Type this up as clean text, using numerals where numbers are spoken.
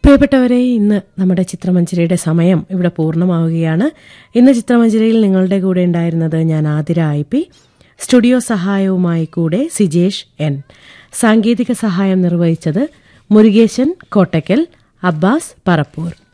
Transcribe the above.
പ്രിയപ്പെട്ടവരെ, ഇന്ന് നമ്മുടെ ചിത്രമഞ്ജരിയുടെ സമയം ഇവിടെ പൂർണ്ണമാവുകയാണ്. ഇന്ന് ചിത്രമഞ്ജരിയിൽ നിങ്ങളുടെ കൂടെ ഉണ്ടായിരുന്നത് ഞാൻ ആതിര IP. സ്റ്റുഡിയോ സഹായവുമായി കൂടെ സിജേഷ് N. സാങ്കേതിക സഹായം നിർവഹിച്ചത് മുരുകേശൻ കോട്ടയ്ക്കൽ, അബ്ബാസ് പറപ്പൂർ.